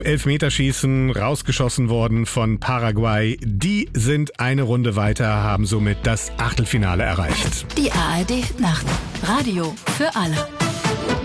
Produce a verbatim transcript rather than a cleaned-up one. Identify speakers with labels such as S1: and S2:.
S1: Elfmeterschießen rausgeschossen worden von Paraguay. Die sind eine Runde weiter, haben somit das Achtelfinale erreicht.
S2: Die A R D Nacht. Radio für alle.